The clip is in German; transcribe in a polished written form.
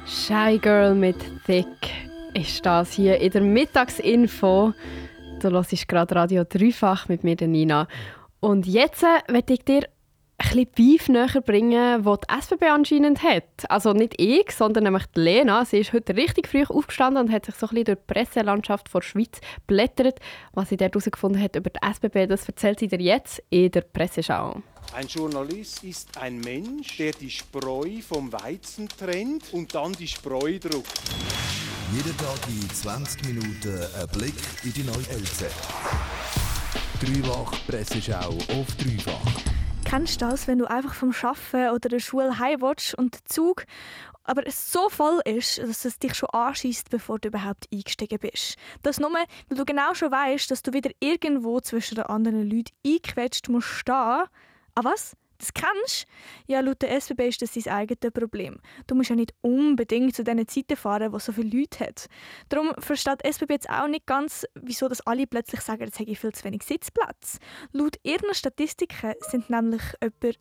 Shy Girl mit Thick ist das hier in der Mittagsinfo. Du hörst gerade Radio Dreifach mit mir, der Nina. Und jetzt möchte ich dir ein bisschen Beef näher bringen, das die SBB anscheinend hat. Also nicht ich, sondern nämlich die Lena. Sie ist heute richtig früh aufgestanden und hat sich so ein bisschen durch die Presselandschaft der Schweiz blättert. Was sie dort herausgefunden hat über die SBB, das erzählt sie dir jetzt in der Presseschau. Ein Journalist ist ein Mensch, der die Spreu vom Weizen trennt und dann die Spreu druckt. Jeden Tag in 20 Minuten ein Blick in die neue LZ. Dreifach Presseschau auf Dreifach. Kennst du das, wenn du einfach vom Arbeiten oder der Schule heim willst und der Zug aber es so voll ist, dass es dich schon anschießt, bevor du überhaupt eingestiegen bist? Das nur, weil du genau schon weißt, dass du wieder irgendwo zwischen den anderen Leuten eingequetscht musst stehen. Ah was? Das kennst du? Ja, laut der SBB ist das dein eigenes Problem. Du musst ja nicht unbedingt zu diesen Zeiten fahren, wo so viele Leute hat. Darum versteht die SBB jetzt auch nicht ganz, wieso das alle plötzlich sagen, jetzt habe ich viel zu wenig Sitzplatz. Laut ihren Statistiken sind nämlich etwa